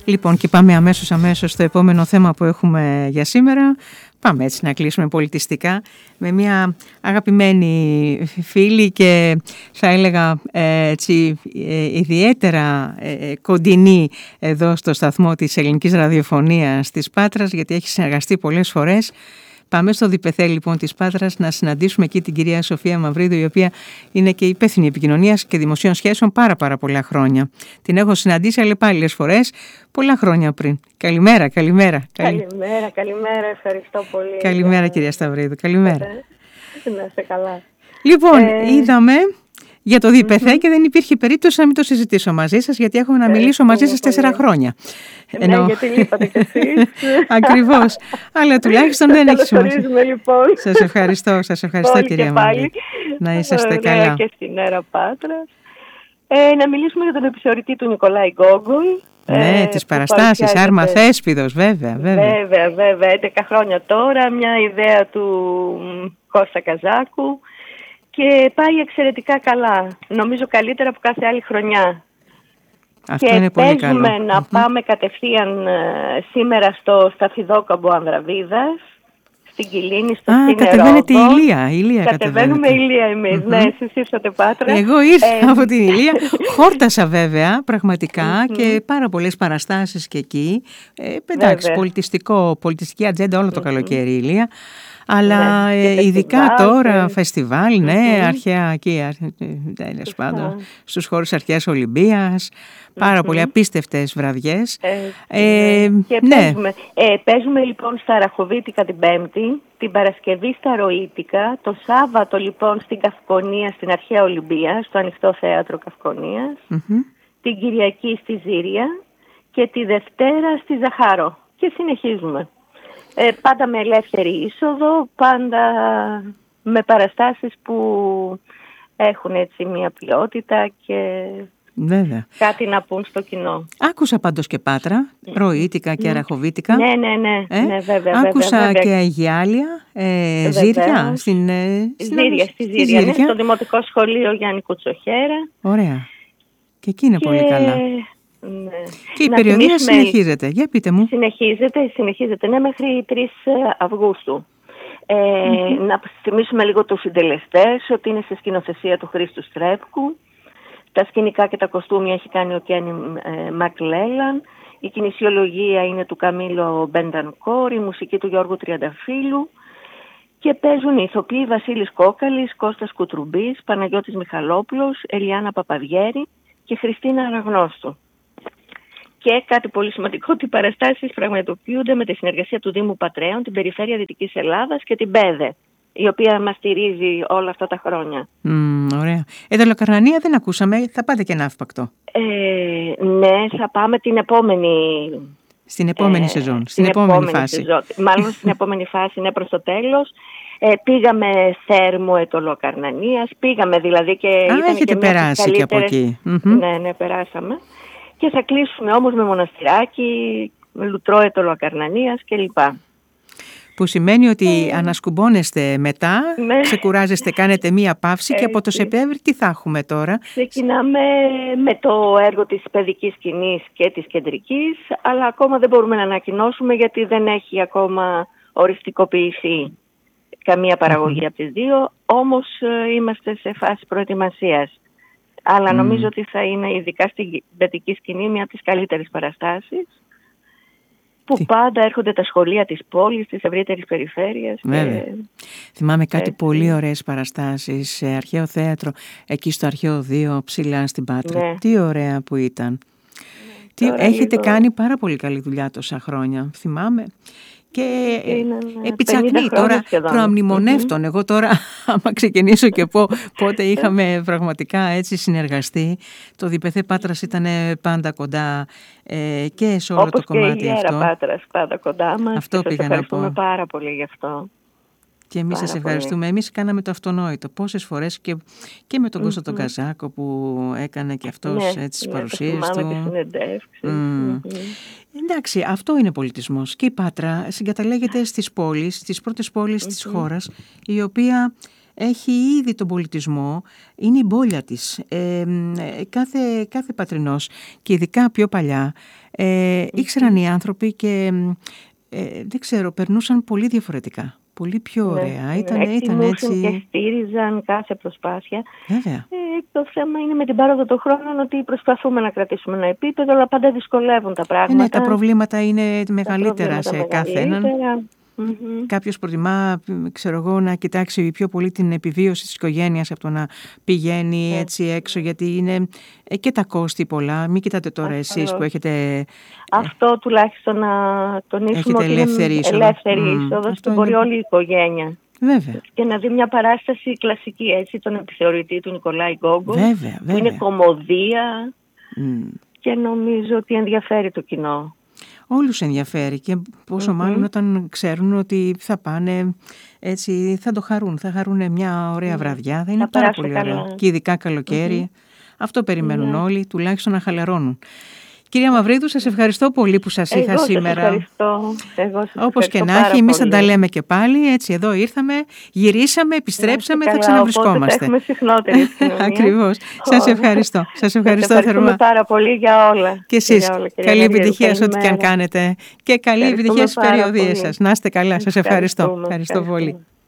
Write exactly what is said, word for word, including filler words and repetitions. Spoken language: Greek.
Λοιπόν, και πάμε αμέσως αμέσως στο επόμενο θέμα που έχουμε για σήμερα. Πάμε έτσι να κλείσουμε πολιτιστικά με μια αγαπημένη φίλη και θα έλεγα έτσι ιδιαίτερα κοντινή εδώ στο σταθμό της Ελληνικής Ραδιοφωνίας της Πάτρας, γιατί έχει συνεργαστεί πολλές φορές. Πάμε στο Διπεθέ λοιπόν της Πάτρας να συναντήσουμε εκεί την κυρία Σοφία Μαυρίδου, η οποία είναι και υπεύθυνη επικοινωνίας και δημοσίων σχέσεων πάρα πάρα πολλά χρόνια. Την έχω συναντήσει αλλεπάλληλες φορές, πολλά χρόνια πριν. Καλημέρα, καλημέρα. Καλημέρα, καλημέρα, ευχαριστώ πολύ. Καλημέρα κυρία Σταυρίδου, καλημέρα. Να είστε καλά. Λοιπόν, ε... είδαμε για το Διπεθέ mm-hmm. και δεν υπήρχε περίπτωση να μην το συζητήσω μαζί σας, γιατί έχω να ε, μιλήσω μαζί σας τέσσερα χρόνια. Ναι, Ενώ... γιατί λείπατε κι εσείς. Ακριβώς. Αλλά τουλάχιστον δεν έχει σημασία. Λοιπόν. Σας ευχαριστώ, σας ευχαριστώ κυρία Μαυρίδου. Να είσαστε καλά. Και στην Έρα Πάτρας. Ε, να μιλήσουμε για τον επιθεωρητή του Νικολάη Γκόγκολ. Ναι, ε, τις παραστάσεις, Άρμα Θέσπιδος, βέβαια, βέβαια. Βέβαια, βέβαια, έντεκα χρόνια τώρα, μια ιδέα του Κώστα Καζάκου. Και πάει εξαιρετικά καλά. Νομίζω καλύτερα από κάθε άλλη χρονιά. Αυτό και είναι πολύ παίζουμε καλό. να mm-hmm. πάμε κατευθείαν ε, σήμερα στο Σταφιδόκαμπο Ανδραβίδας, στην Κιλίνη, στο Α, κατεβαίνετε η Ηλία. Ηλία Κατεβαίνουμε η Ηλία εμείς. Mm-hmm. Ναι, εσείς ήρθατε Πάτρα. Εγώ ήρθα ε, από την Ηλία. Χόρτασα βέβαια, πραγματικά, mm-hmm. και πάρα πολλές παραστάσεις και εκεί. Ε, εντάξει, πολιτιστικό, πολιτιστική ατζέντα όλο το mm-hmm. καλοκαίρι η Ηλία. Αλλά ναι, ε, ειδικά φεστιβάλ, τώρα και... φεστιβάλ, ναι, mm-hmm. αρχαία εκεί, τέλος πάντων, mm-hmm. στους χώρους αρχαίας Ολυμπίας, πάρα mm-hmm. πολύ απίστευτες βραδιές. Ε, ε, και ναι. παίζουμε, ε, παίζουμε λοιπόν στα Ραχοβίτικα την Πέμπτη, την Παρασκευή στα Ροΐτικα, το Σάββατο λοιπόν στην Καυκονία, στην αρχαία Ολυμπία, στο Ανοιχτό Θέατρο Καυκονίας, mm-hmm. την Κυριακή στη Ζήρια και τη Δευτέρα στη Ζαχάρο. Και συνεχίζουμε. Ε, πάντα με ελεύθερη είσοδο, πάντα με παραστάσεις που έχουν έτσι μια ποιότητα και βέβαια. κάτι να πούν στο κοινό. Άκουσα πάντως και Πάτρα, Ροΐτικα και Αραχοβίτικα. Ναι, ναι, ναι, ε? ναι βέβαια. Άκουσα βέβαια, βέβαια. και Αγιάλια, ε, Ζήρια. Στην, ε, Ζήρια, στη Ζήρια, Ζήρια. Ναι, στο Δημοτικό Σχολείο Γιάννη Κουτσοχέρα. Ωραία. Και εκεί είναι και... πολύ καλά. Ναι. Και η περιοδία θυμίσουμε... συνεχίζεται. Για πείτε μου. Συνεχίζεται, συνεχίζεται. Ναι, μέχρι τρεις Αυγούστου. Ε, mm-hmm. Να θυμίσουμε λίγο τους συντελεστές, ότι είναι σε σκηνοθεσία του Χρήστου Στρέφκου. Τα σκηνικά και τα κοστούμια έχει κάνει ο Κένι ε, Μακλέλαν. Η κινησιολογία είναι του Καμίλο Μπεντανκόρ, η μουσική του Γιώργου Τριανταφύλου. Και παίζουν οι ηθοποιοί Βασίλης Κόκαλης, Κώστας Κουτρουμπής, Παναγιώτης Μιχαλόπουλος, Ελιάνα Παπαδιέρη και Χριστίνα Αναγνώστου. Και κάτι πολύ σημαντικό, ότι οι παραστάσεις πραγματοποιούνται με τη συνεργασία του Δήμου Πατρέων, την Περιφέρεια Δυτικής Ελλάδας και την ΠΕΔΕ, η οποία μας στηρίζει όλα αυτά τα χρόνια. Mm, ωραία. Εδωλοκαρνανία δεν ακούσαμε, θα πάτε και Ναύπακτο. Ε, ναι, θα πάμε την επόμενη... Στην επόμενη ε, σεζόν, στην επόμενη, επόμενη φάση. Σεζόν. Μάλλον στην επόμενη φάση, ναι, προς το τέλος. Ε, πήγαμε Θέρμο Εδωλοκαρνανίας, πήγαμε δηλαδή και... Α, ήταν έχετε και περάσει και από εκεί. Ναι, ναι, περάσαμε. Και θα κλείσουμε όμως με μοναστηράκι, με λουτρό Εδωλοκαρνανίας κλπ. Που σημαίνει ότι ε... ανασκουμπώνεστε μετά, ναι. ξεκουράζεστε, κάνετε μία παύση και από το Σεπτέμβρη τι θα έχουμε τώρα? Ξεκινάμε με το έργο της παιδικής σκηνής και της κεντρικής, αλλά ακόμα δεν μπορούμε να ανακοινώσουμε γιατί δεν έχει ακόμα οριστικοποιηθεί καμία παραγωγή mm-hmm. από τις δύο, όμως είμαστε σε φάση προετοιμασίας. Αλλά mm. νομίζω ότι θα είναι ειδικά στην παιδική σκηνή μια από τις καλύτερες παραστάσεις που Τι. πάντα έρχονται τα σχολεία της πόλης, της ευρύτερης περιφέρειας. Βέβαια. Και... Θυμάμαι κάτι έτσι. Πολύ ωραίες παραστάσεις σε αρχαίο θέατρο, εκεί στο Αρχαίο δύο ψηλά στην Πάτρα. Ναι. Τι ωραία που ήταν. Ναι. Τι... Έχετε λίγο... κάνει πάρα πολύ καλή δουλειά τόσα χρόνια, θυμάμαι. Και είναι, ναι, επιτσακνεί τώρα, προαμνημονεύτων. Mm-hmm. Εγώ τώρα, άμα ξεκινήσω και πω πότε είχαμε πραγματικά έτσι συνεργαστεί, το Διπεθέ Πάτρας ήταν πάντα κοντά ε, και σε όλο όπως το κομμάτι και η αυτό. Ιέρα Πάτρας πάντα κοντά μας. Αυτό και πήγα σας ευχαριστούμε να πω. πάρα πολύ γι' αυτό. Και εμείς σας ευχαριστούμε. Εμείς κάναμε το αυτονόητο πόσες φορές και, και με τον mm-hmm. Κώστα τον Καζάκο που έκανε και αυτός ναι, έτσι, τις ναι, παρουσίες του. Ναι, τις mm. mm-hmm. Εντάξει, αυτό είναι πολιτισμός. Και η Πάτρα συγκαταλέγεται στις πόλεις, στις πρώτες πόλεις mm-hmm. της χώρας, η οποία έχει ήδη τον πολιτισμό, είναι η μπόλια της. Ε, κάθε, κάθε πατρινός και ειδικά πιο παλιά ε, ήξεραν οι άνθρωποι και ε, δεν ξέρω, περνούσαν πολύ διαφορετικά. Πολύ πιο ωραία. Ναι, ήταν, ναι, ήταν έτσι. Και στήριζαν κάθε προσπάθεια. Βέβαια. Ε, το θέμα είναι με την πάροδο των χρόνων ότι προσπαθούμε να κρατήσουμε ένα επίπεδο, αλλά πάντα δυσκολεύουν τα πράγματα. Ε, ναι, τα προβλήματα είναι μεγαλύτερα σε κάθε έναν. Mm-hmm. Κάποιος προτιμά, ξέρω εγώ, να κοιτάξει πιο πολύ την επιβίωση της οικογένειας από το να πηγαίνει yeah. έτσι έξω, γιατί είναι και τα κόστη πολλά. Μην κοιτάτε τώρα Αυτό. εσείς που έχετε... Αυτό τουλάχιστον να τονίσουμε έχετε ότι ελεύθερη είναι είσοδο. ελεύθερη Mm. είσοδος και μπορεί είναι... όλη η οικογένεια. Βέβαια. Και να δει μια παράσταση κλασική, έτσι, τον επιθεωρητή του Νικολάη Γκόγκο. Βέβαια, βέβαια. Που είναι κωμωδία mm. και νομίζω ότι ενδιαφέρει το κοινό. Όλους ενδιαφέρει και πόσο mm-hmm. μάλλον όταν ξέρουν ότι θα πάνε έτσι, θα το χαρούν, θα χαρούν μια ωραία mm. βραδιά, θα είναι θα πάρα πολύ ωραία. Και ειδικά καλοκαίρι, mm-hmm. αυτό περιμένουν mm-hmm. όλοι, τουλάχιστον να χαλαρώνουν. Κυρία Μαυρίδου, σας ευχαριστώ πολύ που σας Εγώ είχα σας σήμερα. Ευχαριστώ. Εγώ σας Όπως ευχαριστώ και να έχει, εμείς θα τα λέμε και πάλι. Έτσι, εδώ ήρθαμε, γυρίσαμε, επιστρέψαμε, καλά, θα ξαναβρισκόμαστε. Θα έχουμε συχνότερη επικοινωνία. Ακριβώς. Σας ευχαριστώ. Σας ευχαριστώ σας θερμά. πάρα πολύ για όλα. Και εσείς. Για όλα, καλή επιτυχία σε ό,τι και αν κάνετε. Και καλή επιτυχία στις περιοδίες σας. Να είστε καλά. Σας ευχαριστώ. Ευχαριστώ πολύ.